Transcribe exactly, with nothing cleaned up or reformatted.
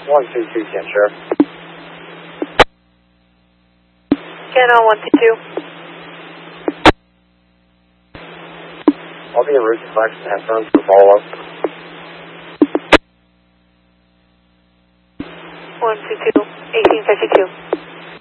one two two, Kent Sheriff. Channel one two two. I'll be en route to Claxton Headphones for follow-up. one two two, eighteen fifty-two.